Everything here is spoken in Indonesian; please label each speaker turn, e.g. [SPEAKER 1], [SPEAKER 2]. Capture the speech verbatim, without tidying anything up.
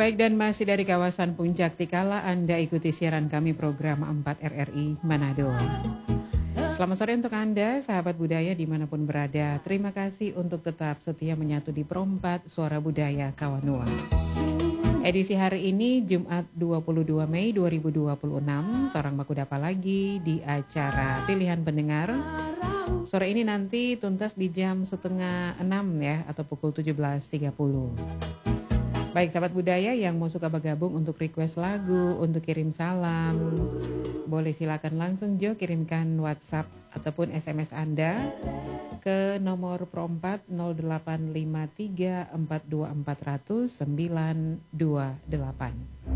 [SPEAKER 1] Baik, dan masih dari kawasan Puncak Tikala, Anda ikuti siaran kami program empat R R I Manado. Selamat sore untuk Anda, sahabat budaya dimanapun berada. Terima kasih untuk tetap setia menyatu di Perompat Suara Budaya Kawanua. Edisi hari ini Jumat dua puluh dua Mei dua ribu dua puluh enam, Torang Baku Dapa lagi di acara Pilihan Pendengar. Sore ini nanti tuntas di jam setengah enam ya, atau pukul tujuh belas tiga puluh. Baik sahabat budaya yang mau suka bergabung untuk request lagu, untuk kirim salam, boleh silakan langsung Jo kirimkan WhatsApp ataupun S M S Anda ke nomor Perompat nol delapan lima tiga empat dua empat nol nol sembilan dua delapan.